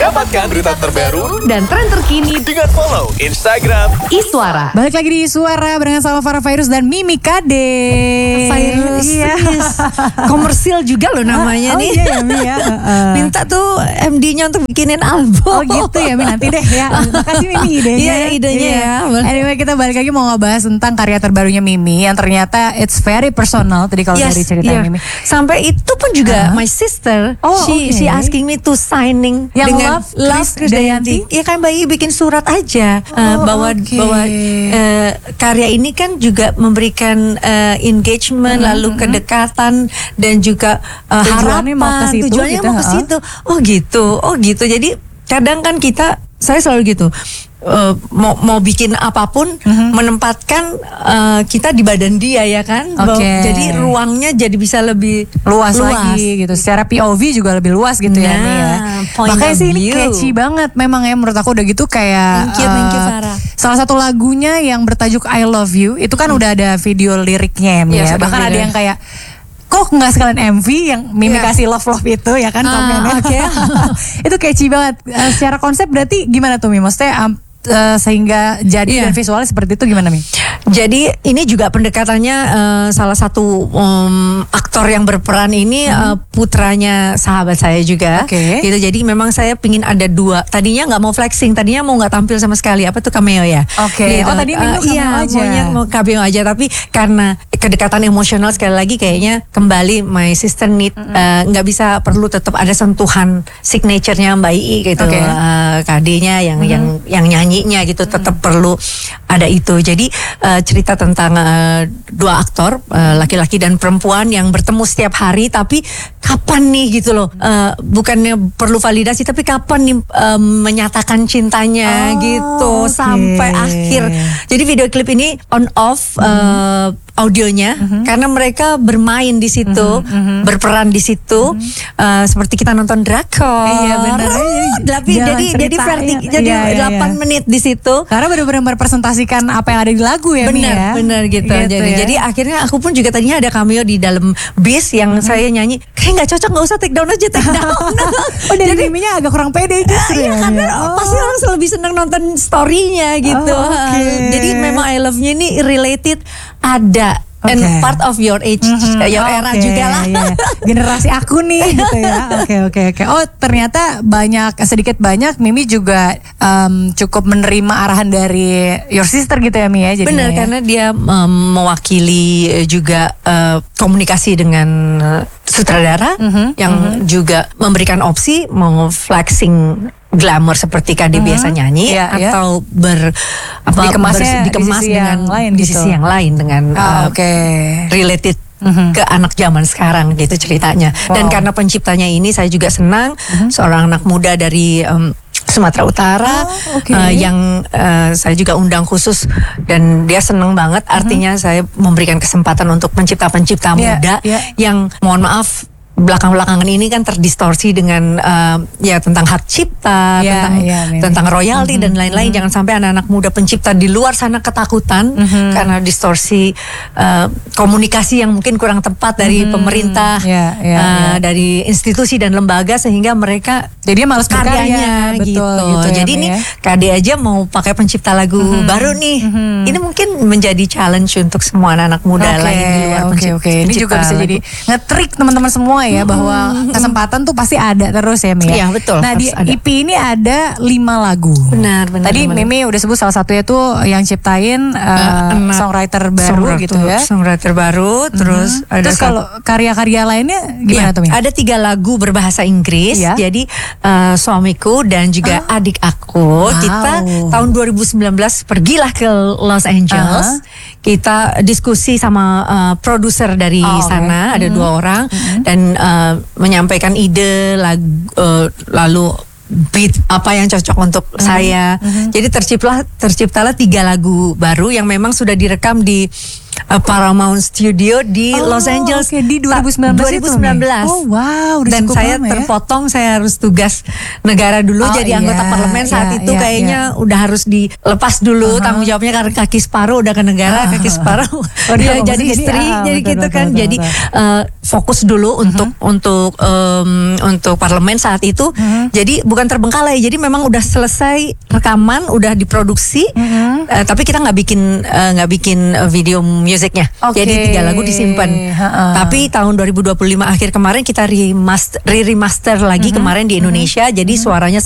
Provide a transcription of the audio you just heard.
Dapatkan berita terbaru dan tren terkini dengan follow Instagram Iswara. Balik lagi di Iswara barengan sama Farah Fairuz dan Mimi Kade. Virus, Iya. komersil juga loh namanya nih. Iya ya Mi ya. Minta tuh MD-nya untuk bikinin album. Oh gitu ya Mi, nanti deh ya. Makasih Mimi idenya. Iya, idenya ya. Anyway, kita balik lagi mau ngebahas tentang karya terbarunya Mimi yang ternyata it's very personal tadi kalau dari cerita Mimi. Sampai itu pun juga my sister, Oh, she asking me to signing Yang dengan Love Krisdayanti. Ya kan Bayi bikin surat aja bahwa karya ini kan juga memberikan engagement lalu kedekatan dan juga Tujuannya mau ke harapan. situ Tujuannya gitu, mau ke situ. Oh gitu. Jadi kadang kan saya selalu gitu. Mau bikin apapun menempatkan kita di badan dia ya kan. Jadi ruangnya jadi bisa lebih luas lagi gitu. Secara POV juga lebih luas gitu ya Mi ya. Makanya sih ini catchy banget memang ya menurut aku udah gitu kayak Thank you Farah. salah satu lagunya yang bertajuk I Love You itu kan udah ada video liriknya ya Mi ya. Bahkan ada yang kayak kok nggak sekalian MV yang Mimi kasih love itu ya kan komennya. Itu catchy banget. Secara konsep berarti gimana tuh Mi? Maksudnya sehingga jadi dan visualnya seperti itu gimana Mi? Jadi ini juga pendekatannya salah satu aktor yang berperan ini putranya sahabat saya juga. Gitu. Jadi memang saya pingin ada dua. Tadinya nggak mau flexing, tadinya mau nggak tampil sama sekali. Apa tuh cameo ya? Gitu. Oh tadi Mimi cameo aja. Mau cameo aja. Tapi karena kedekatan emosional sekali lagi kayaknya kembali my sister need nggak bisa perlu tetap ada sentuhan signaturenya Mbak Ii gitu. KD-nya yang nyanyinya gitu tetap perlu ada itu. Jadi cerita tentang dua aktor laki-laki dan perempuan yang bertemu setiap hari tapi kapan nih gitu loh bukannya perlu validasi tapi kapan nih menyatakan cintanya gitu sampai akhir. Jadi video klip ini on off audionya karena mereka bermain di situ, berperan di situ seperti kita nonton drakor. Iya benar. Jadi vertik jadi 8 menit di situ. Karena benar-benar merepresentasikan apa yang ada di lagu ya Mi ya. Benar gitu. Jadi akhirnya aku pun juga tadinya ada cameo di dalam bis yang saya nyanyi kayak nggak cocok, nggak usah take down aja take down. Jadi Miminya agak kurang pede justru ya. Karena pasti orang lebih senang nonton story-nya gitu. Jadi memang I Love-nya ini related ada and part of your age, your era juga lah. Generasi aku nih gitu ya. Oke. Oh ternyata sedikit banyak Mimi juga cukup menerima arahan dari your sister gitu ya Mi ya. Benar karena dia mewakili juga komunikasi dengan sutradara yang juga memberikan opsi mau flexing glamour seperti KD biasa nyanyi atau dikemas dengan di sisi yang lain dengan related ke anak zaman sekarang gitu ceritanya. Dan karena penciptanya ini saya juga senang seorang anak muda dari Sumatera Utara yang saya juga undang khusus dan dia senang banget. Artinya saya memberikan kesempatan untuk pencipta-pencipta muda yang mohon maaf belakang-belakangan ini kan terdistorsi dengan tentang hak cipta, tentang royalti dan lain-lain. Jangan sampai anak-anak muda pencipta di luar sana ketakutan karena distorsi komunikasi yang mungkin kurang tepat dari pemerintah, dari institusi dan lembaga sehingga mereka jadinya malas karyanya gitu. Jadi ini KD aja mau pakai pencipta lagu baru nih. Ini mungkin menjadi challenge untuk semua anak-anak muda lain di luar pencipta. Ini juga bisa jadi nge-trick teman-teman semua ya bahwa kesempatan tuh pasti ada terus ya Mi ya. Iya betul. Nah di EP ini ada 5 lagu. Benar. Tadi Mimi udah sebut salah satunya tuh yang ciptain songwriter baru gitu ya. Songwriter baru terus ada kalau karya-karya lainnya gimana tuh Mi? Ada 3 lagu berbahasa Inggris. Jadi suamiku dan juga adik aku kita tahun 2019 pergilah ke Los Angeles. Kita diskusi sama produser dari sana ada 2 orang dan menyampaikan ide lalu beat apa yang cocok untuk saya. Jadi terciptalah 3 lagu baru yang memang sudah direkam di Paramount Studio di Los Angeles. Oke, di 2019 itu, 2019. Oh wow, udah Dan cukup saya lama ya. terpotong, saya harus tugas negara dulu jadi anggota parlemen saat itu kayaknya udah harus dilepas dulu tanggung jawabnya karena kaki separuh udah ke negara, kaki separuh dia jadi istri, jadi betul, gitu betul, kan. betul, Jadi betul. fokus dulu untuk parlemen saat itu. Jadi bukan terbengkalai. Jadi memang udah selesai rekaman, udah diproduksi, tapi kita nggak bikin video musiknya. Jadi 3 lagu disimpan. Tapi tahun 2025 akhir kemarin kita remaster lagi kemarin di Indonesia. Jadi suaranya